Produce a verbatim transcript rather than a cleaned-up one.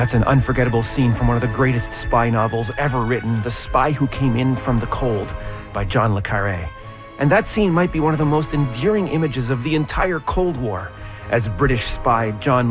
That's an unforgettable scene from one of the greatest spy novels ever written, The Spy Who Came In From the Cold by John le Carré. And that scene might be one of the most endearing images of the entire Cold War, as British spy John